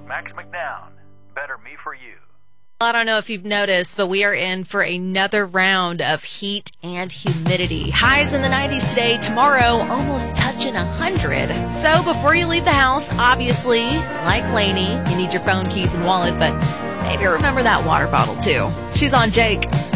Max McNown. Better me for you. I don't know if you've noticed, but we are in for another round of heat and humidity. Highs in the 90s today, tomorrow almost touching 100. So before you leave the house, obviously, like Lainey, you need your phone, keys, and wallet, but maybe remember that water bottle too. She's on Jake.